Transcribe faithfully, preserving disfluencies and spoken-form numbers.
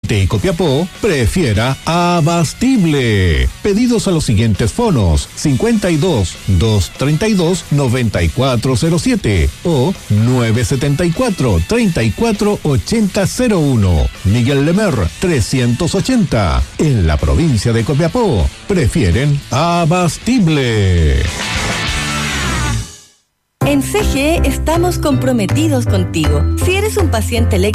de Copiapó, prefiera Abastible. Pedidos a los siguientes fonos: cincuenta y dos, doscientos treinta y dos, noventa y cuatro cero siete o nueve setenta y cuatro, treinta y cuatro ochenta cero uno. Miguel Lemer trescientos ochenta. En la provincia de Copiapó, prefieren Abastible. En C G E estamos comprometidos contigo. Si eres un paciente eléctrico